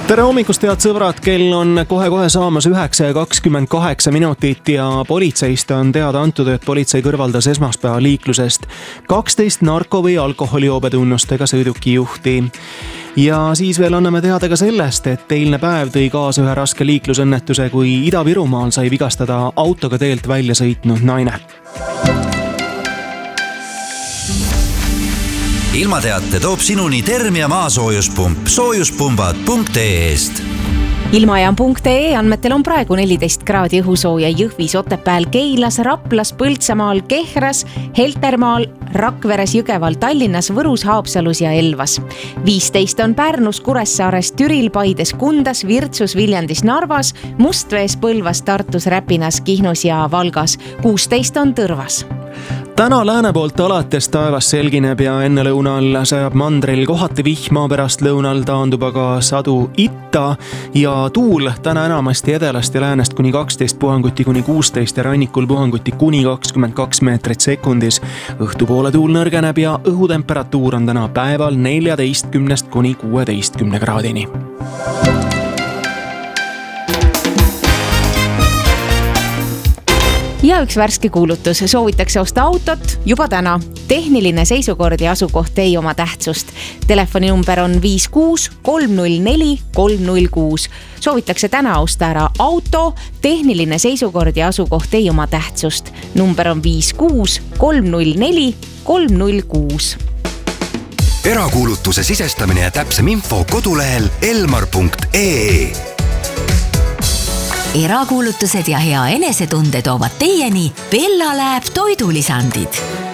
Tere hommikust, head sõbrad, kell on kohe saamas 9:28 ja politseist on teada antud, et politsei kõrvaldas esmaspäeva liiklusest 12 narko- või alkoholiobetunnustega sõidukijuhti. Ja siis veel anname teada ka sellest, et eilne päev tõi kaasa ühe raske liiklusõnnetuse, kui Ida-Virumaal sai vigastada autoga teelt välja sõitnud naine. Ilmateate toob sinuni Termia maasoojuspump soojuspumbad.ee-st. Ilmajaan.ee andmetel on praegu 14 kraadi õhusooja Jõhvis, Otepääl, Keilas, Raplas, Põltsamaal, Kehras, Heltermaal, Rakveres, Jõgeval, Tallinnas, Võrus, Haapsalus ja Elvas. 15 on Pärnus, Kuressaares, Türil, Paides, Kundas, Virtsus, Viljandis, Narvas, Mustvees, Põlvas, Tartus, Räpinas, Kihnus ja Valgas. 16 on Tõrvas. Täna lääne poolt alates taevas selgineb ja enne lõunal sajab mandril kohati vihma, pärast lõunal taandub aga sadu itta ja tuul täna enamasti edelast ja läänest kuni 12 puhanguti kuni 16 ja rannikul puhanguti kuni 22 meetrit sekundis. Õhtupoole tuul nõrgeneb ja õhutemperatuur on täna päeval 14 kuni 16 kraadini. Ja üks värske kuulutus. Soovitakse osta autot juba täna. Tehniline seisukord ja asukoht ei oma tähtsust. Telefoninumber on 56 304 306. Soovitakse täna osta ära auto. Tehniline seisukord ja asukoht ei oma tähtsust. Number on 56 304 306. Erakuulutuse sisestamine ja täpsem info kodulehel elmar.ee. Erakuulutused ja hea enesetunde toovad teieni Bella Lab toidulisandid.